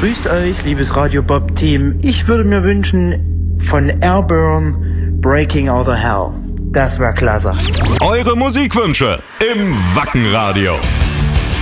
Grüßt euch, liebes Radio Bob Team. Ich würde mir wünschen von Airburn Breaking Out of Hell. Das wäre klasse. Eure Musikwünsche im Wackenradio.